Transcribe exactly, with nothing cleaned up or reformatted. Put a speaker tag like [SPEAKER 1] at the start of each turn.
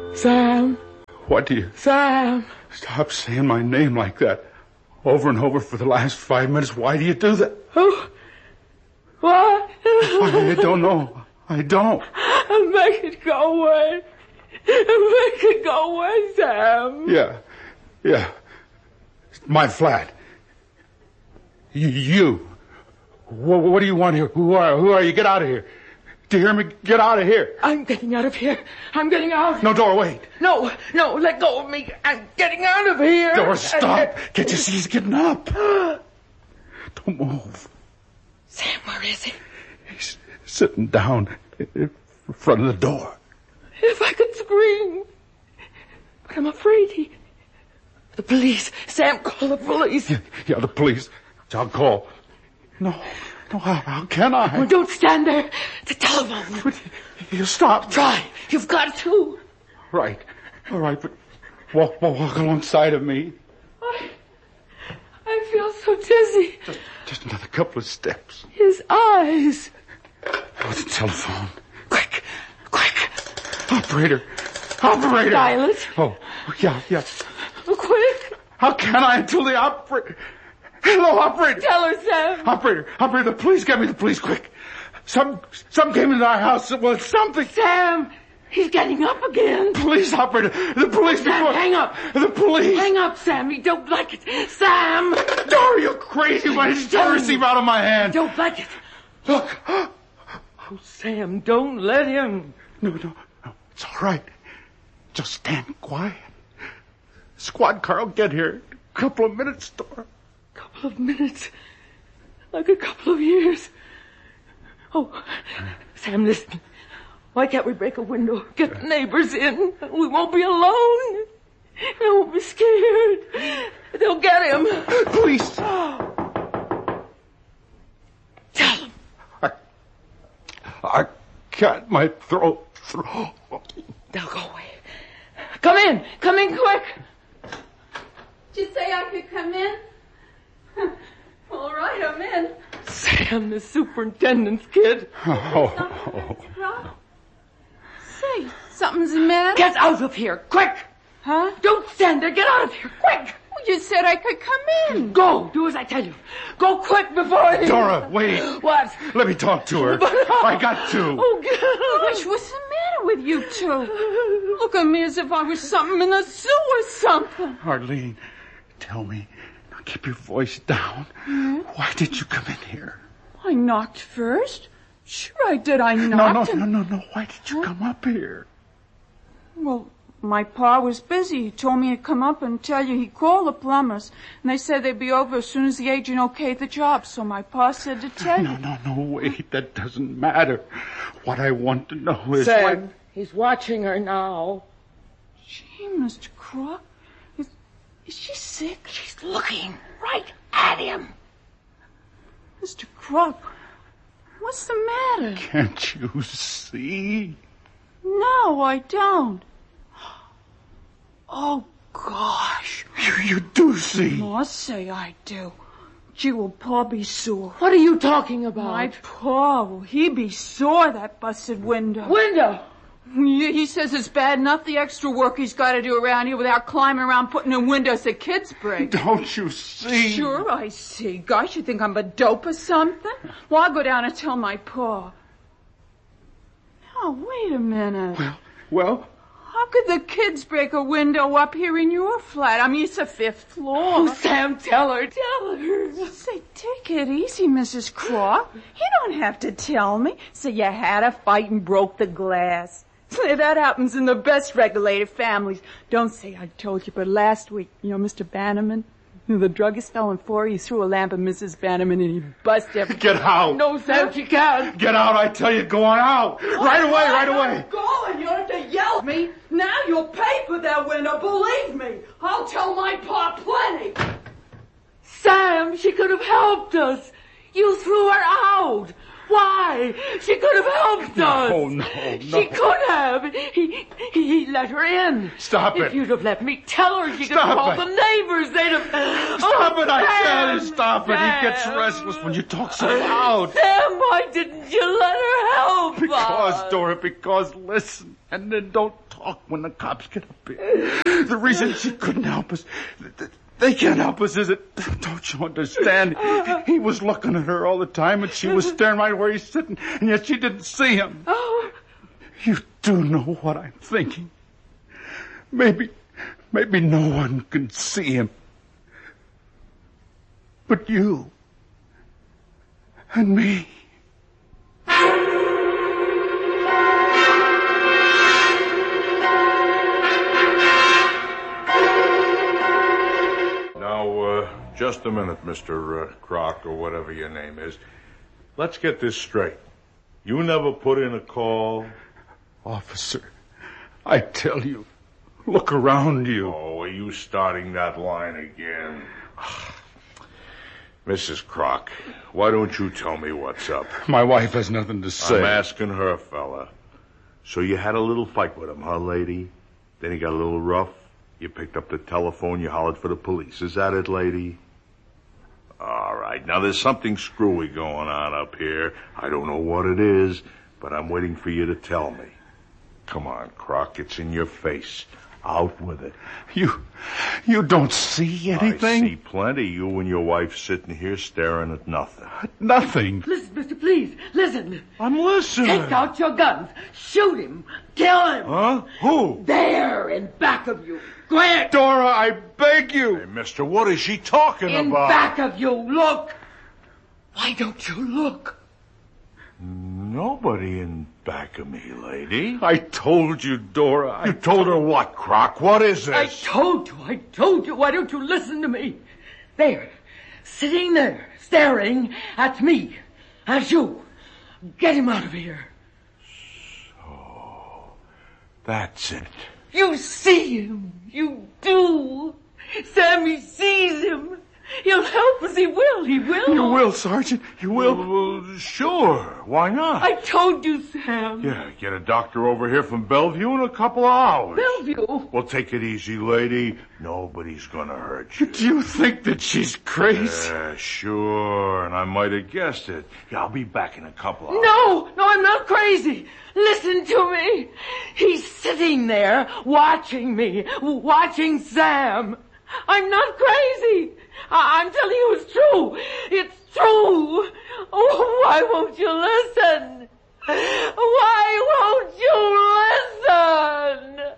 [SPEAKER 1] Sam.
[SPEAKER 2] What do you...
[SPEAKER 1] Sam.
[SPEAKER 2] Stop saying my name like that. Over and over for the last five minutes. Why do you do that?
[SPEAKER 1] Oh. What?
[SPEAKER 2] I don't know. I don't.
[SPEAKER 1] Make it go away. Make it go away, Sam.
[SPEAKER 2] Yeah. Yeah. My flat. You. you. What, what do you want here? Who are, who are you? Get out of here. Do you hear me? Get out of here.
[SPEAKER 1] I'm getting out of here. I'm getting out.
[SPEAKER 2] No, Dora, wait.
[SPEAKER 1] No, no, let go of me. I'm getting out of here.
[SPEAKER 2] Dora, stop. Can't you see he's getting up? Don't move.
[SPEAKER 1] Sam, where is he?
[SPEAKER 2] He's sitting down in front of the door.
[SPEAKER 1] If I could scream. But I'm afraid he... The police. Sam, call the police.
[SPEAKER 2] Yeah, yeah the police. I'll call. No. No, how, how can I?
[SPEAKER 1] Well, don't stand there. The telephone.
[SPEAKER 2] But you stop.
[SPEAKER 1] Try. You've got to.
[SPEAKER 2] Right. All right, but walk, walk, walk alongside of me.
[SPEAKER 1] I, I feel so dizzy.
[SPEAKER 2] Just, just another couple of steps.
[SPEAKER 1] His eyes.
[SPEAKER 2] Oh, the telephone.
[SPEAKER 1] Quick, quick.
[SPEAKER 2] Operator. Operator.
[SPEAKER 1] Dial it.
[SPEAKER 2] Oh, yeah, yeah.
[SPEAKER 1] Quick.
[SPEAKER 2] How can I until the operator... Hello, operator.
[SPEAKER 1] Tell her, Sam.
[SPEAKER 2] Operator, operator, the police, get me the police, quick. Some, some came into our house. Well, something.
[SPEAKER 1] Sam, he's getting up again.
[SPEAKER 2] Police, operator, the police.
[SPEAKER 1] Sam,
[SPEAKER 2] before...
[SPEAKER 1] hang up.
[SPEAKER 2] The police.
[SPEAKER 1] Hang up, Sam. You don't like it. Sam.
[SPEAKER 2] Dora, you're crazy. Why did you tell receive out of my hand?
[SPEAKER 1] Don't like it.
[SPEAKER 2] Look.
[SPEAKER 1] Oh, Sam, don't let him.
[SPEAKER 2] No, no, no. It's all right. Just stand quiet. Squad car will get here in a couple of minutes, Dora.
[SPEAKER 1] Couple of minutes. Like a couple of years. Oh, Sam, listen. Why can't we break a window? Get the neighbors in. We won't be alone. They won't be scared. They'll get him.
[SPEAKER 2] Police.
[SPEAKER 1] Tell them.
[SPEAKER 2] I, I can't. My throat. throat.
[SPEAKER 1] They'll go away. Come in. Come in quick.
[SPEAKER 3] Did you say I could come in? All right, I'm in.
[SPEAKER 1] Sam, the superintendent's kid.
[SPEAKER 2] Oh, oh.
[SPEAKER 3] oh. Say, something's the matter?
[SPEAKER 1] Get out of here, quick!
[SPEAKER 3] Huh?
[SPEAKER 1] Don't stand there, get out of here, quick!
[SPEAKER 3] Well, you said I could come in.
[SPEAKER 1] Go, do as I tell you. Go quick before he...
[SPEAKER 2] Dora, wait.
[SPEAKER 1] What?
[SPEAKER 2] Let me talk to her.
[SPEAKER 1] But,
[SPEAKER 2] I got to.
[SPEAKER 1] Oh, God.
[SPEAKER 3] Gosh, what's the matter with you two? Look at me as if I was something in the sewer or something.
[SPEAKER 2] Arlene, tell me. Keep your voice down.
[SPEAKER 3] Yeah?
[SPEAKER 2] Why did you come in here?
[SPEAKER 3] I knocked first. Sure I did. I knocked.
[SPEAKER 2] No, no,
[SPEAKER 3] and...
[SPEAKER 2] no, no, no. Why did you huh? come up here?
[SPEAKER 3] Well, my pa was busy. He told me to come up and tell you he called the plumbers. And they said they'd be over as soon as the agent okayed the job. So my pa said to tell
[SPEAKER 2] no,
[SPEAKER 3] you.
[SPEAKER 2] No, no, no, wait. That doesn't matter. What I want to know is...
[SPEAKER 1] Sam,
[SPEAKER 2] why...
[SPEAKER 1] he's watching her now.
[SPEAKER 3] Gee, Mister Crook. Is, is she sick?
[SPEAKER 1] She's looking right at him.
[SPEAKER 3] Mister Crook, what's the matter?
[SPEAKER 2] Can't you see?
[SPEAKER 3] No, I don't. Oh, gosh.
[SPEAKER 2] You, you do see.
[SPEAKER 3] Oh, I'll say I do. Gee, will Pa be sore?
[SPEAKER 1] What are you talking about?
[SPEAKER 3] My Pa, will he be sore, that busted window?
[SPEAKER 1] Window?
[SPEAKER 3] He says it's bad enough the extra work he's got to do around here without climbing around putting in windows that kids break.
[SPEAKER 2] Don't you see?
[SPEAKER 3] Sure I see. Gosh, you think I'm a dope or something? Well, I'll go down and tell my Pa. Now, wait a minute.
[SPEAKER 2] Well, well?
[SPEAKER 3] How could the kids break a window up here in your flat? I mean, it's a fifth floor.
[SPEAKER 1] Oh, Sam, tell her, tell her.
[SPEAKER 3] Say, take it easy, Missus Croft. You don't have to tell me. Say, you had a fight and broke the glass. Say, that happens in the best regulated families. Don't say I told you, but last week, you know, Mister Bannerman, the druggist fell in for you. He threw a lamp at Missus Bannerman and he busted everything.
[SPEAKER 2] Get out.
[SPEAKER 1] No, Sam, she can't.
[SPEAKER 2] Get out, I tell you, go on out.
[SPEAKER 3] Well,
[SPEAKER 2] right away, right away.
[SPEAKER 3] I'm going. You don't have to yell at me. Now you'll pay for that window, believe me. I'll tell my Pa plenty.
[SPEAKER 1] Sam, she could have helped us. You threw her out. Why? She could have helped us.
[SPEAKER 2] No, no, no.
[SPEAKER 1] She could have. He, he, he let her in.
[SPEAKER 2] Stop
[SPEAKER 1] if
[SPEAKER 2] it.
[SPEAKER 1] If you'd have let me tell her, she could
[SPEAKER 2] Stop
[SPEAKER 1] have called
[SPEAKER 2] it.
[SPEAKER 1] the neighbors. They'd have...
[SPEAKER 2] Stop
[SPEAKER 1] oh,
[SPEAKER 2] it, I
[SPEAKER 1] Sam,
[SPEAKER 2] tell you, stop it.
[SPEAKER 1] Sam.
[SPEAKER 2] He gets restless when you talk so loud.
[SPEAKER 1] Sam, why didn't you let her help
[SPEAKER 2] Because,
[SPEAKER 1] us?
[SPEAKER 2] Dora, because listen, and then don't talk when the cops get up here. The reason she couldn't help us, they can't help us, is it? Don't you understand? He was looking at her all the time, and she was staring right where he's sitting, and yet she didn't see him.
[SPEAKER 1] Oh.
[SPEAKER 2] You do know what I'm thinking. Maybe, maybe no one can see him. But you and me.
[SPEAKER 4] Now, uh, just a minute, Mister Uh, Croc, or whatever your name is. Let's get this straight. You never put in a call?
[SPEAKER 2] Officer, I tell you, look around you.
[SPEAKER 4] Oh, are you starting that line again? Missus Croc, why don't you tell me what's up?
[SPEAKER 2] My wife has nothing to say.
[SPEAKER 4] I'm asking her, fella. So you had a little fight with him, huh, lady? Then he got a little rough. You picked up the telephone, you hollered for the police. Is that it, lady? All right. Now, there's something screwy going on up here. I don't know what it is, but I'm waiting for you to tell me. Come on, Croc. It's in your face. Out with it.
[SPEAKER 2] You, you don't see anything?
[SPEAKER 4] I see plenty. You and your wife sitting here staring at nothing.
[SPEAKER 2] Nothing.
[SPEAKER 1] Listen, mister, please, listen.
[SPEAKER 4] I'm listening.
[SPEAKER 1] Take out your guns. Shoot him. Kill him.
[SPEAKER 4] Huh? Who?
[SPEAKER 1] There, in back of you. Quick!
[SPEAKER 2] Dora, I beg you.
[SPEAKER 4] Hey, mister, what is she talking
[SPEAKER 1] In
[SPEAKER 4] about?
[SPEAKER 1] back of you. Look. Why don't you look?
[SPEAKER 4] Nobody in back of me, lady.
[SPEAKER 2] I told you, Dora. I
[SPEAKER 4] You told her what, Croc? What is this?
[SPEAKER 1] I told you, I told you. Why don't you listen to me? There, sitting there, staring at me, at you. Get him out of here.
[SPEAKER 4] So, that's it.
[SPEAKER 1] You see him. You do. Sammy sees him. He'll help us. He will. He will.
[SPEAKER 2] You will, Sergeant. You will.
[SPEAKER 4] Well, sure. Why not?
[SPEAKER 1] I told you, Sam.
[SPEAKER 4] Yeah, get a doctor over here from Bellevue in a couple of hours.
[SPEAKER 1] Bellevue.
[SPEAKER 4] Well, take it easy, lady. Nobody's gonna hurt you.
[SPEAKER 2] Do you think that she's crazy?
[SPEAKER 4] Yeah, sure, and I might have guessed it. Yeah, I'll be back in a couple of hours.
[SPEAKER 1] No, no, I'm not crazy. Listen to me. He's sitting there watching me, watching Sam. I'm not crazy. I- I'm telling you it's true. It's true. Oh, why won't you listen? Why won't you listen?